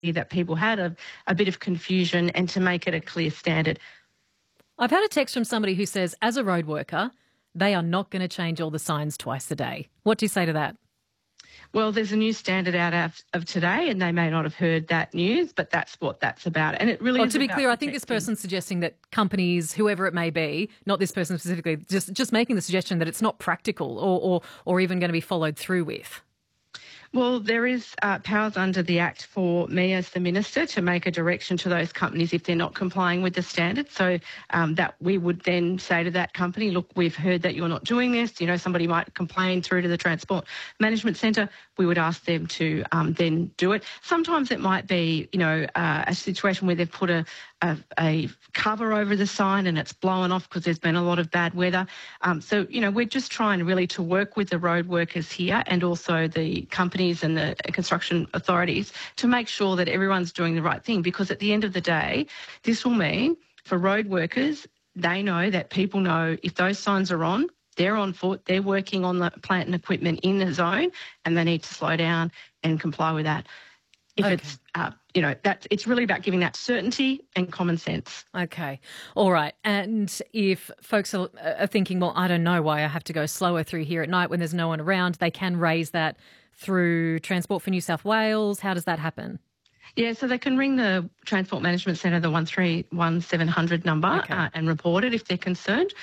that people had of a bit of confusion and to make it a clear standard. I've had a text from somebody who says, as a road worker, they are not going to change all the signs twice a day. What do you say to that? Well, there's a new standard out of today, and they may not have heard that news, but that's what that's about. And it really is. To be clear, I think this person's suggesting that companies, whoever it may be, not this person specifically, just making the suggestion that it's not practical or even going to be followed through with. Well, there is powers under the Act for me as the Minister to make a direction to those companies if they're not complying with the standard. So that we would then say to that company, look, we've heard that you're not doing this. You know, somebody might complain through to the Transport Management Centre. We would ask them to then do it. Sometimes it might be, a situation where they've put a cover over the sign and it's blown off because there's been a lot of bad weather. We're just trying really to work with the road workers here and also the companies and the construction authorities to make sure that everyone's doing the right thing, because at the end of the day, this will mean for road workers, they know that people know if those signs are on, they're on foot, they're working on the plant and equipment in the zone, and they need to slow down and comply with that. It's it's really about giving that certainty and common sense. Okay. All right. And if folks are thinking, well, I don't know why I have to go slower through here at night when there's no one around, they can raise that through Transport for New South Wales. How does that happen? Yeah, so they can ring the Transport Management Centre, the 131700 number, and report it if they're concerned.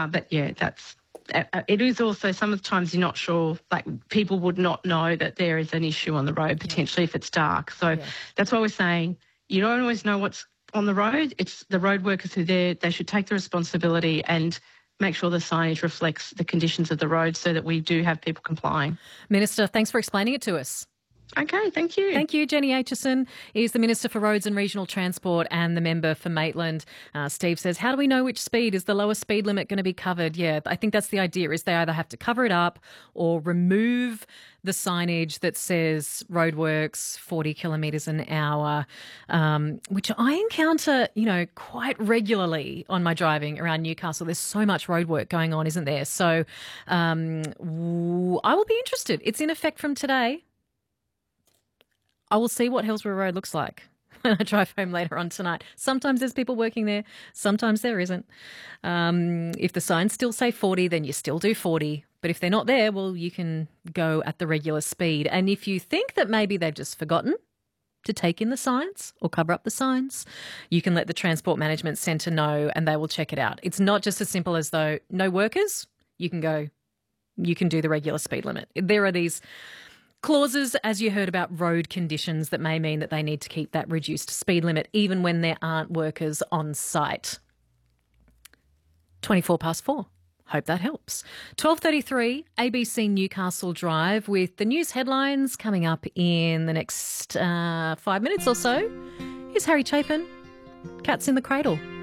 It is also sometimes you're not sure, like people would not know that there is an issue on the road potentially if it's dark. So that's why we're saying you don't always know what's on the road. It's the road workers who are there. They should take the responsibility and make sure the signage reflects the conditions of the road so that we do have people complying. Minister, thanks for explaining it to us. Okay, thank you. Thank you. Jenny Aitchison is the Minister for Roads and Regional Transport and the member for Maitland. Steve says, how do we know which speed? Is the lowest speed limit going to be covered? Yeah, I think that's the idea, is they either have to cover it up or remove the signage that says roadworks 40 kilometres an hour, which I encounter, quite regularly on my driving around Newcastle. There's so much roadwork going on, isn't there? So I will be interested. It's in effect from today. I will see what Hillsborough Road looks like when I drive home later on tonight. Sometimes there's people working there. Sometimes there isn't. If the signs still say 40, then you still do 40. But if they're not there, well, you can go at the regular speed. And if you think that maybe they've just forgotten to take in the signs or cover up the signs, you can let the Transport Management Centre know and they will check it out. It's not just as simple as though no workers, you can do the regular speed limit. There are these clauses, as you heard, about road conditions that may mean that they need to keep that reduced speed limit even when there aren't workers on site. 4:24. Hope that helps. 12:33, ABC Newcastle Drive with the news headlines coming up in the next 5 minutes or so. Here's Harry Chapin, Cats in the Cradle.